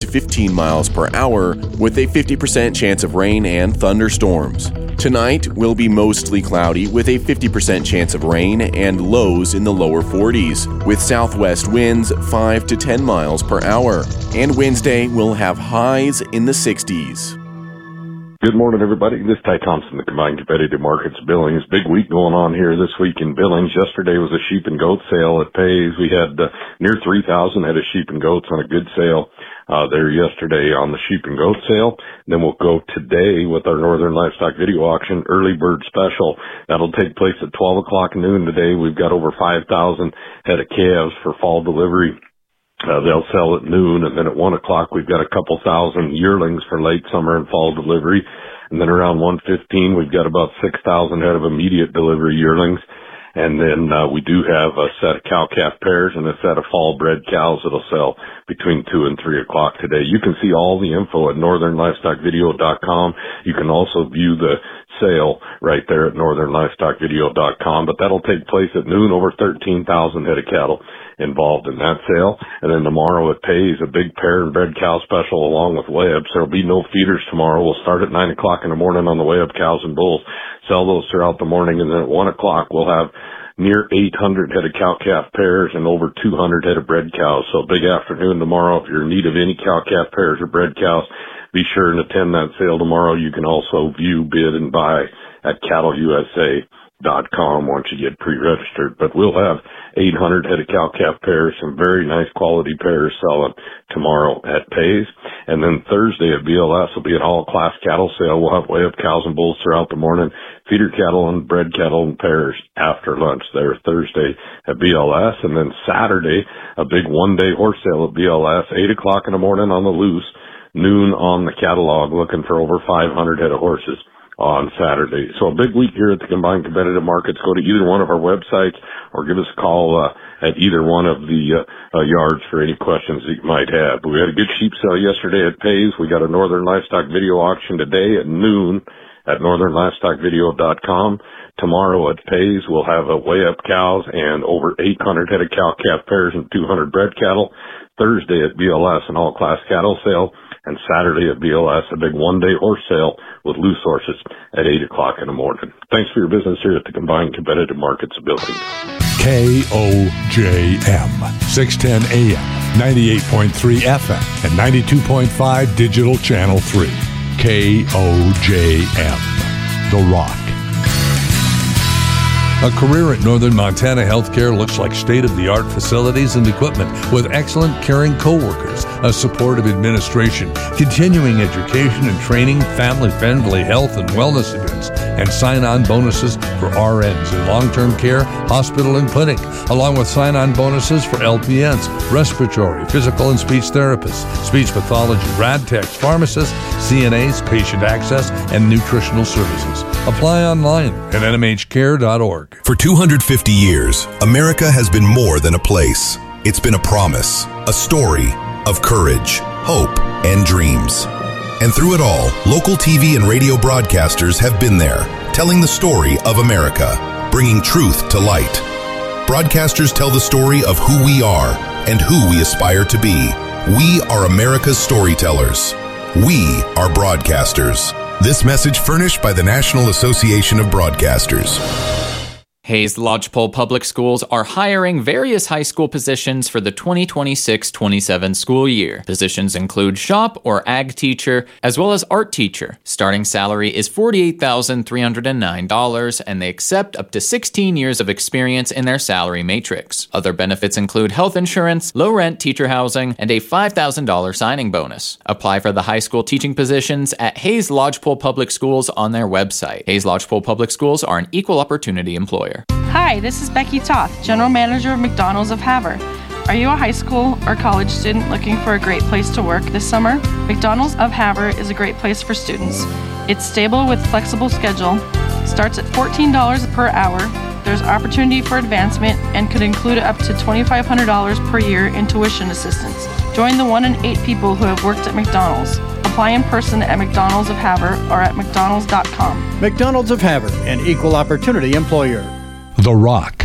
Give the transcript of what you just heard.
15 miles per hour, with a 50% chance of rain and thunderstorms. Tonight will be mostly cloudy with a 50% chance of rain and lows in the lower 40s, with southwest winds 5 to 10 miles per hour. And Wednesday will have highs in the 60s. Good morning, everybody. This is Ty Thompson, the Combined Competitive Markets Billings. Big week going on here this week in Billings. Yesterday was a sheep and goat sale at Pays. We had near 3,000 head of sheep and goats on a good sale there yesterday on the sheep and goat sale. Then we'll go today with our Northern Livestock Video Auction early bird special. That'll take place at 12 o'clock noon today. We've got over 5,000 head of calves for fall delivery. They'll sell at noon, and then at 1 o'clock we've got a couple thousand yearlings for late summer and fall delivery. And then around 1:15 we've got about 6,000 head of immediate delivery yearlings. And then we do have a set of cow-calf pairs and a set of fall-bred cows that'll sell between 2 and 3 o'clock today. You can see all the info at northernlivestockvideo.com. You can also view the sale right there at northernlivestockvideo.com. But that'll take place at noon. Over 13,000 head of cattle involved in that sale. And then tomorrow it Pays a big pair and bred cow special along with weigh-ups. There'll be no feeders tomorrow. We'll start at 9 o'clock in the morning on the weigh-up cows and bulls. Sell those throughout the morning, and then at 1 o'clock we'll have near 800 head of cow-calf pairs and over 200 head of bred cows. So big afternoon tomorrow. If you're in need of any cow-calf pairs or bred cows, be sure and attend that sale tomorrow. You can also view, bid, and buy at cattleusa.com once you get pre-registered. But we'll have 800 head of cow-calf pairs, some very nice quality pairs selling tomorrow at Pays. And then Thursday at BLS will be an all-class cattle sale. We'll have weigh-up cows and bulls throughout the morning, feeder cattle and bred cattle and pairs after lunch there Thursday at BLS. And then Saturday, a big one-day horse sale at BLS, 8 o'clock in the morning on the loose, noon on the catalog, looking for over 500 head of horses on Saturday. So a big week here at the Combined Competitive Markets. Go to either one of our websites or give us a call at either one of the yards for any questions that you might have. But we had a good sheep sale yesterday at Pays. We got a Northern Livestock Video Auction today at noon at northernlivestockvideo.com. Tomorrow at Pays, we'll have a weigh-up cows and over 800 head of cow-calf pairs and 200 bred cattle. Thursday at BLS, an all-class cattle sale. And Saturday at BLS, a big one-day horse sale with loose horses at 8 o'clock in the morning. Thanks for your business here at the Combined Competitive Markets of Billings. KOJM, 610 AM, 98.3 FM, and 92.5 Digital Channel 3. KOJM, The Rock. A career at Northern Montana Healthcare looks like state-of-the-art facilities and equipment with excellent caring coworkers, a supportive administration, continuing education and training, family-friendly health and wellness events, and sign-on bonuses for RNs in long-term care, hospital, and clinic, along with sign-on bonuses for LPNs, respiratory, physical, and speech therapists, speech pathology, rad techs, pharmacists, CNAs, patient access, and nutritional services. Apply online at nmhcare.org. For 250 years, America has been more than a place. It's been a promise, a story of courage, hope, and dreams. And through it all, local TV and radio broadcasters have been there, telling the story of America, bringing truth to light. Broadcasters tell the story of who we are and who we aspire to be. We are America's storytellers. We are broadcasters. This message furnished by the National Association of Broadcasters. Hays Lodgepole Public Schools are hiring various high school positions for the 2026-27 school year. Positions include shop or ag teacher, as well as art teacher. Starting salary is $48,309, and they accept up to 16 years of experience in their salary matrix. Other benefits include health insurance, low-rent teacher housing, and a $5,000 signing bonus. Apply for the high school teaching positions at Hays Lodgepole Public Schools on their website. Hays Lodgepole Public Schools are an equal opportunity employer. Hi, this is Becky Toth, General Manager of McDonald's of Havre. Are you a high school or college student looking for a great place to work this summer? McDonald's of Havre is a great place for students. It's stable with flexible schedule, starts at $14 per hour. There's opportunity for advancement and could include up to $2,500 per year in tuition assistance. Join the 1 in 8 people who have worked at McDonald's. Apply in person at McDonald's of Havre or at mcdonalds.com. McDonald's of Havre, an equal opportunity employer. The Rock,